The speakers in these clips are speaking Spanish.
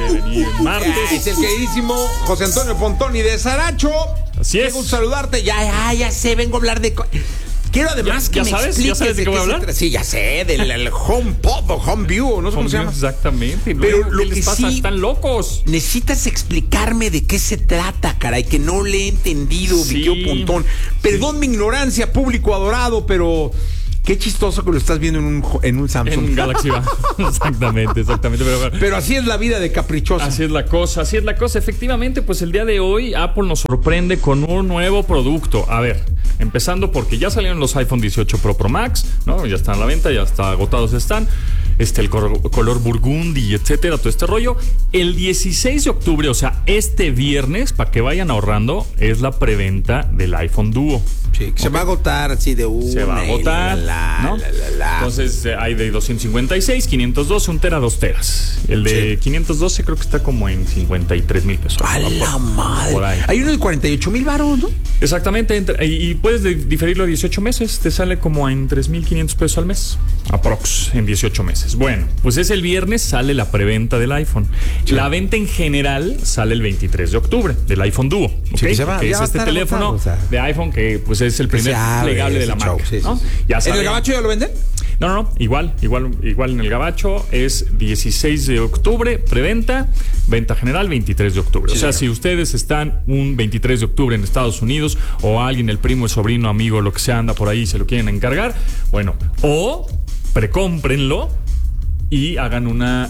que venir el martes. Es el queridísimo José Antonio Pontoni de Saracho. Así es. Qué gusto saludarte. Ya sé, vengo a hablar de... Quiero además que me expliques ¿Ya sabes de qué voy a hablar? Sí, ya sé, del HomePod o HomeView, no sé cómo se llama. Exactamente. Pero ¿Qué lo les que pasa? sí, Están locos. necesitas explicarme de qué se trata, caray, que no le he entendido, Sí. mi querido Pontón. Perdón mi ignorancia, público adorado, pero... Qué chistoso que lo estás viendo en un Samsung. En Galaxy va. Exactamente. Pero así es la vida de caprichosa. Así es la cosa. Efectivamente, pues el día de hoy Apple nos sorprende con un nuevo producto. A ver, empezando porque ya salieron los iPhone 18 Pro Max, ¿no? Ya están a la venta, ya está agotados están. El color burgundy, etcétera, todo este rollo. El 16 de octubre, o sea, este viernes, para que vayan ahorrando, es la preventa del iPhone Duo. Sí, que se va a agotar así de una. Se va a agotar, ¿no? Entonces hay de 256, 512, 1 tera, 2 teras. El de 512 creo que está como en 53,000 pesos. ¡A la madre! Por ahí. Hay uno de 48,000 varos, ¿no? Exactamente, y puedes diferirlo a 18 meses, te sale como en 3,500 pesos al mes, aprox, en 18 meses. Bueno, pues es el viernes, sale la preventa del iPhone. Sí. La venta en general sale el 23 de octubre, del iPhone Duo, ¿okay? Sí, que es este teléfono agotado, de iPhone que pues es el primer plegable de la marca, ¿no? Ya ¿en el Gabacho ya lo venden? No, igual en el Gabacho es 16 de octubre, preventa, venta general 23 de octubre. Sí, o sea, si ustedes están un 23 de octubre en Estados Unidos o alguien, el primo, el sobrino, amigo, lo que sea, anda por ahí y se lo quieren encargar, bueno, o precómprenlo y hagan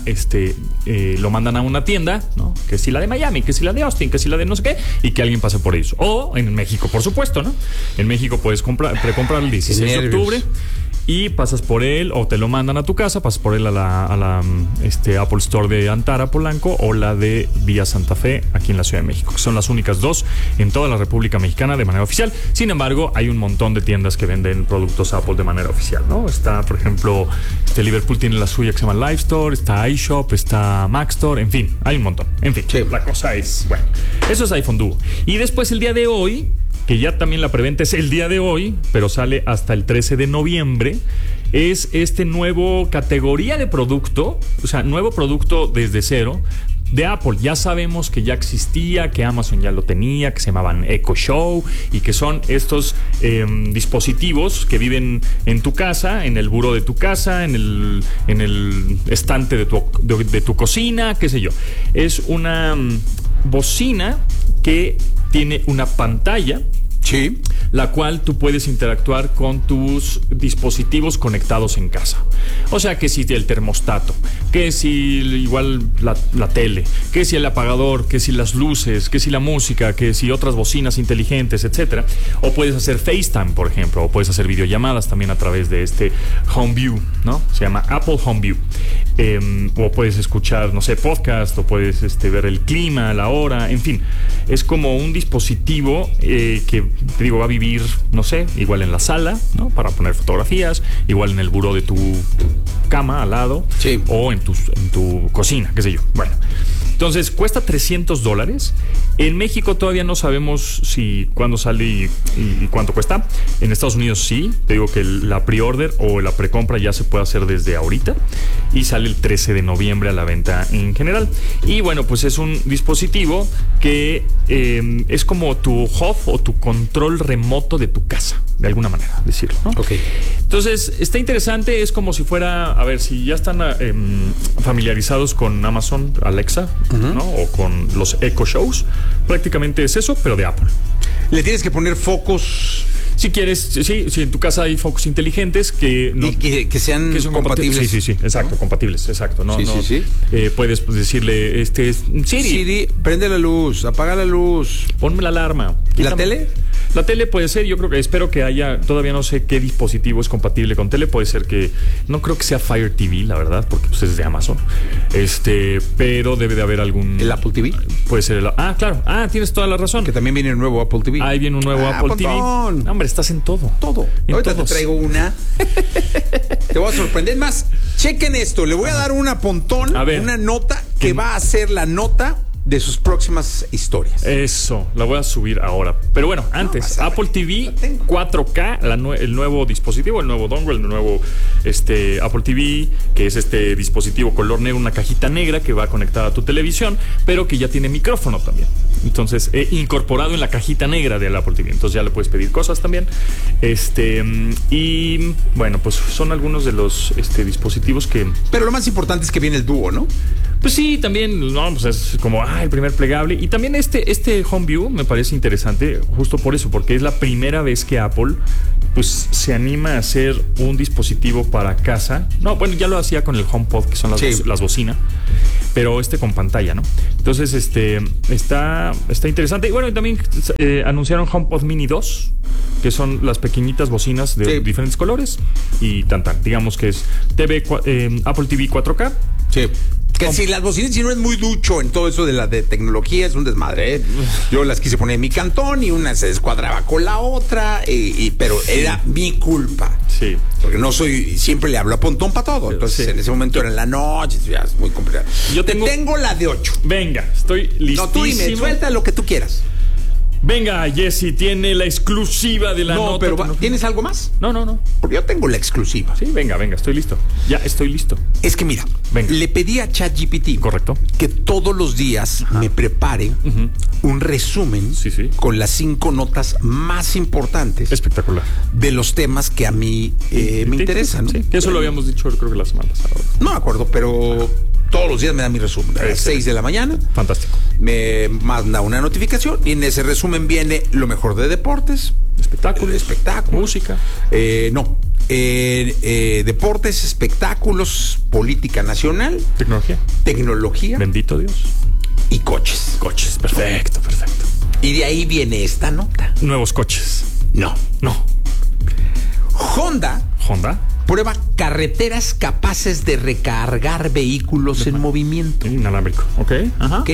lo mandan a una tienda, ¿no? Que si la de Miami, que si la de Austin, que si la de no sé qué, y que alguien pase por ellos. O en México, por supuesto, ¿no? En México puedes precomprar el 16 de octubre y pasas por él, o te lo mandan a tu casa, pasas por él a la Apple Store de Antara, Polanco, o la de Vía Santa Fe, aquí en la Ciudad de México, que son las únicas dos en toda la República Mexicana de manera oficial. Sin embargo, hay un montón de tiendas que venden productos Apple de manera oficial, ¿no? Está, por ejemplo, Liverpool tiene la suya que se llama Live Store, está iShop, está Mac Store, en fin, hay un montón. En fin, la cosa es, bueno, eso es iPhone Duo. Y después el día de hoy, que ya también la preventa es el día de hoy, pero sale hasta el 13 de noviembre, es este nuevo categoría de producto, o sea, nuevo producto desde cero de Apple. Ya sabemos que ya existía, que Amazon ya lo tenía, que se llamaban Echo Show y que son estos dispositivos que viven en tu casa, en el buró de tu casa, en el estante de tu cocina, qué sé yo. Es una bocina que tiene una pantalla, sí, la cual tú puedes interactuar con tus dispositivos conectados en casa. O sea, que si el termostato, que si igual la tele, que si el apagador, que si las luces, que si la música, que si otras bocinas inteligentes, etcétera. O puedes hacer FaceTime, por ejemplo, o puedes hacer videollamadas también a través de este HomeView, ¿no? Se llama Apple HomeView. O puedes escuchar, no sé, podcast, o puedes ver el clima, la hora, en fin. Es como un dispositivo que, te digo, va a vivir, no sé, igual en la sala, ¿no? Para poner fotografías, igual en el buró de tu cama al lado, sí, o en tu cocina, qué sé yo. Bueno, entonces cuesta $300. En México todavía no sabemos cuándo sale y cuánto cuesta. En Estados Unidos sí, te digo que la pre-order o la precompra ya se puede hacer desde ahorita y sale el 13 de noviembre a la venta en general. Y bueno, pues es un dispositivo que es como tu hub o tu control remoto de tu casa, de alguna manera decirlo, ¿no? Okay. Entonces está interesante, es como si fuera, a ver, si ya están familiarizados con Amazon Alexa, ¿no? O con los Echo Shows, prácticamente es eso, pero de Apple. Le tienes que poner focos. Si quieres, sí, en tu casa hay focos inteligentes que sean compatibles. Sí, exacto, compatibles, exacto. No, sí. Puedes decirle, Siri, prende la luz, apaga la luz, ponme la alarma. ¿La tele? La tele puede ser, espero que haya, todavía no sé qué dispositivo es compatible con tele, puede ser que, no creo que sea Fire TV, la verdad, porque pues es de Amazon, pero debe de haber algún... ¿El Apple TV? Puede ser claro, tienes toda la razón. Que también viene el nuevo Apple TV. Ahí viene un nuevo Apple TV. Hombre, estás en todo. Ahorita te traigo una. Te voy a sorprender más. Chequen esto, le voy a dar una Pontón, una nota que va a ser la nota de sus próximas historias. Eso, la voy a subir ahora. Pero bueno, antes, Apple TV 4K, el nuevo dispositivo, el nuevo dongle, el nuevo Apple TV, que es este dispositivo color negro, una cajita negra que va conectada a tu televisión, pero que ya tiene micrófono también. Entonces, incorporado en la cajita negra del Apple TV. Entonces ya le puedes pedir cosas también. Y bueno, pues son algunos de los dispositivos que... Pero lo más importante es que viene el dúo, ¿no? Pues sí, también, no, pues es como, el primer plegable. Y también este Home View me parece interesante, justo por eso, porque es la primera vez que Apple, pues, se anima a hacer un dispositivo para casa. No, bueno, ya lo hacía con el HomePod, que son las bocinas, pero con pantalla, ¿no? Entonces, está interesante. Y bueno, también anunciaron HomePod Mini 2, que son las pequeñitas bocinas de diferentes colores. Y digamos que es Apple TV 4K. Sí. Que si las bocinas, si no es muy ducho en todo eso de tecnología, es un desmadre, ¿eh? Yo las quise poner en mi cantón y una se descuadraba con la otra, pero era mi culpa. Sí. Porque siempre le hablo a Pontón para todo. Entonces, en ese momento era en la noche, ya es muy complicado. Yo tengo la de 8. Venga, estoy listísimo. No, tú dime, suelta lo que tú quieras. Venga, Jesse, tiene la exclusiva de la nota. Pero ¿tienes algo más? No. Porque yo tengo la exclusiva. Sí, venga, estoy listo. Ya estoy listo. Es que mira, le pedí a ChatGPT, correcto, que todos los días me prepare un resumen con las 5 notas más importantes. Espectacular. De los temas que a mí me interesan. Sí, que eso lo habíamos dicho, creo que la semana pasada. No me acuerdo, pero todos los días me da mi resumen. A las 6 de la mañana. Fantástico. Me manda una notificación y en ese resumen viene lo mejor de deportes, espectáculos, música. Deportes, espectáculos, política nacional, tecnología. Bendito Dios. Y coches. Perfecto. Y de ahí viene esta nota. Nuevos coches. No. Honda prueba carreteras capaces de recargar vehículos en movimiento. Inalámbrico. Ok. Ajá.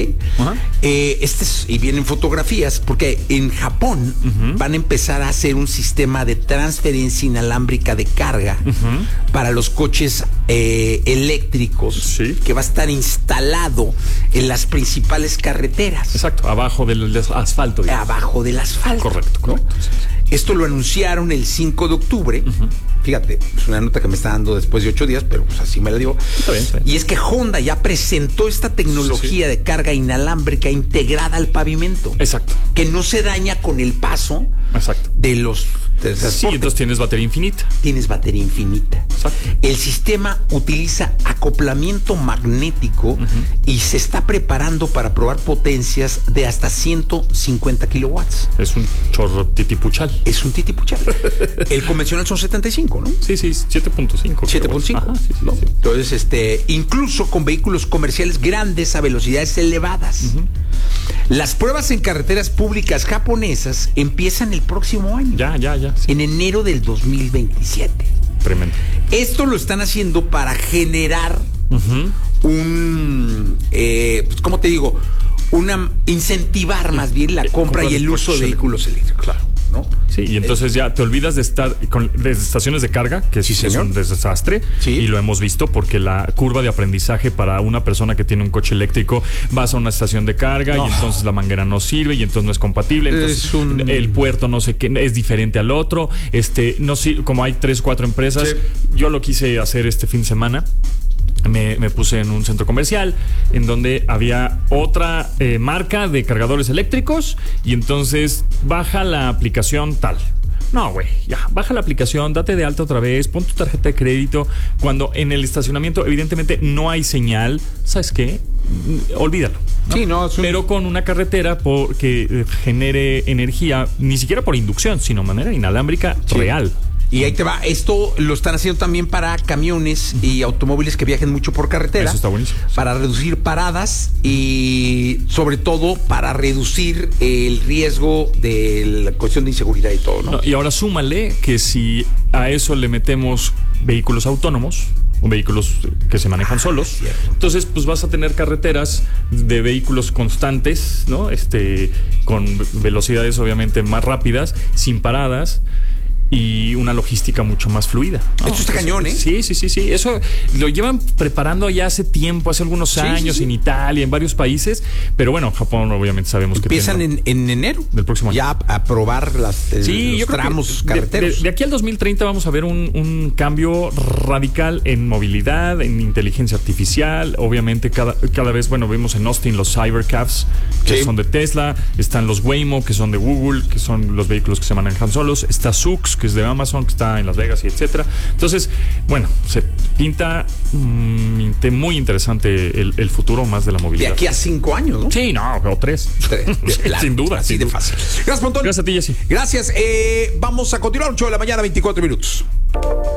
Y vienen fotografías, porque en Japón van a empezar a hacer un sistema de transferencia inalámbrica de carga para los coches eléctricos, que va a estar instalado en las principales carreteras. Exacto, abajo del asfalto. Abajo del asfalto. Correcto. ¿No? Esto lo anunciaron el 5 de octubre. Fíjate, es una nota que me está dando después de 8 días, pero pues así me la dio. Está bien. Y es que Honda ya presentó esta tecnología de carga inalámbrica integrada al pavimento. Exacto. Que no se daña con el paso de los... entonces tienes batería infinita. Exacto. El sistema utiliza acoplamiento magnético y se está preparando para probar potencias de hasta 150 kilowatts. Es un chorro titipuchal. El convencional son 75, ¿no? Sí, 7.5. 7.5. ¿No? Sí. Entonces, incluso con vehículos comerciales grandes a velocidades elevadas. Las pruebas en carreteras públicas japonesas empiezan el próximo año. Ya. Sí. En enero del 2027. Tremendo. Esto lo están haciendo para generar ¿cómo te digo? Incentivar más bien la compra y el uso de vehículos eléctricos. Claro. ¿No? Sí, y entonces ya te olvidas de estar de estaciones de carga, que es un desastre, y lo hemos visto porque la curva de aprendizaje para una persona que tiene un coche eléctrico, vas a una estación de carga y entonces la manguera no sirve y entonces no es compatible, entonces el puerto no sé qué es diferente al otro, no sé, como hay 3-4 empresas, yo lo quise hacer este fin de semana. Me puse en un centro comercial en donde había otra marca de cargadores eléctricos y entonces baja la aplicación tal. No, güey, ya, baja la aplicación, date de alta otra vez, pon tu tarjeta de crédito. Cuando en el estacionamiento evidentemente no hay señal, ¿sabes qué? Olvídalo, ¿no? Pero con una carretera que genere energía, ni siquiera por inducción, sino de manera inalámbrica real. Y ahí te va, esto lo están haciendo también para camiones y automóviles que viajen mucho por carretera. Eso está buenísimo. Para reducir paradas y sobre todo para reducir el riesgo de la cuestión de inseguridad y todo, ¿no? Y ahora súmale que si a eso le metemos vehículos autónomos o vehículos que se manejan solos, entonces pues vas a tener carreteras de vehículos constantes, ¿no? Con velocidades obviamente más rápidas, sin paradas. y una logística mucho más fluida, ¿no? Esto está cañón, ¿eh? Sí. Eso lo llevan preparando ya hace tiempo, hace algunos años en Italia, en varios países, pero bueno, Japón obviamente sabemos que empiezan en enero del próximo año ya a probar los tramos carreteros. De aquí al 2030 vamos a ver un cambio radical en movilidad, en inteligencia artificial. Obviamente cada vez, bueno, vemos en Austin los Cybercabs que son de Tesla, están los Waymo que son de Google, que son los vehículos que se manejan solos, está Zoox que es de Amazon, que está en Las Vegas y etcétera. Entonces, bueno, se pinta muy interesante el futuro más de la movilidad. De aquí a 5 años, ¿no? Sí, no, o 3. Sin duda. Así de fácil. Gracias, Pontón. Gracias a ti, Jessy. Gracias. Vamos a continuar, 8 de la mañana, 24 minutos.